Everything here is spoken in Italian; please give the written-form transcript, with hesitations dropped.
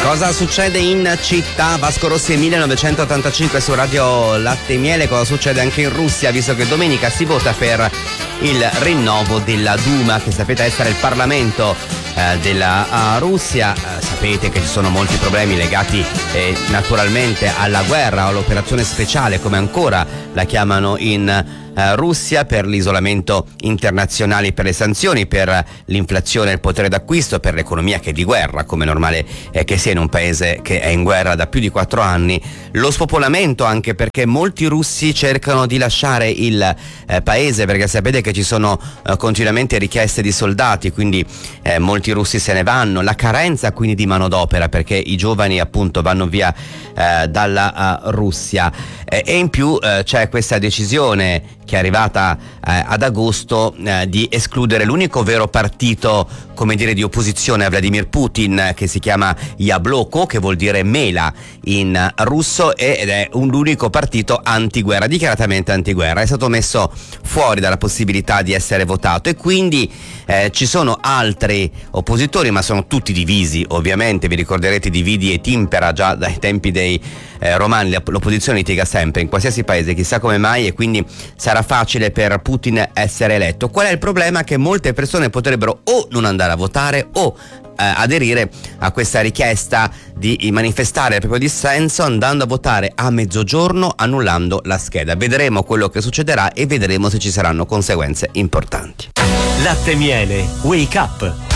Cosa succede in città? Vasco Rossi 1985 su Radio Latte e Miele. Cosa succede anche in Russia, visto che domenica si vota per il rinnovo della Duma, che sapete essere il Parlamento della Russia. Sapete che ci sono molti problemi legati naturalmente alla guerra, all'operazione speciale, come ancora la chiamano in Russia, per l'isolamento internazionale, per le sanzioni, per l'inflazione, il potere d'acquisto, per l'economia che è di guerra, come normale che sia in un paese che è in guerra da più di 4 anni, lo spopolamento, anche perché molti russi cercano di lasciare il paese, perché sapete che ci sono continuamente richieste di soldati, quindi molti russi se ne vanno, la carenza quindi di manodopera, perché i giovani appunto vanno via dalla Russia, e in più c'è questa decisione che è arrivata ad agosto di escludere l'unico vero partito, come dire, di opposizione a Vladimir Putin, che si chiama Yabloko, che vuol dire mela in russo, ed è l'unico partito antiguerra, dichiaratamente antiguerra. È stato messo fuori dalla possibilità di essere votato, e quindi ci sono altri oppositori, ma sono tutti divisi, ovviamente. Vi ricorderete Dividi e Timpera già dai tempi dei romani. L'opposizione litiga sempre in qualsiasi paese, chissà come mai, e quindi sarà facile per Putin essere eletto. Qual è il problema? Che molte persone potrebbero o non andare a votare o aderire a questa richiesta di manifestare il proprio dissenso andando a votare a mezzogiorno, annullando la scheda. Vedremo quello che succederà e vedremo se ci saranno conseguenze importanti. Latte e Miele, Wake Up.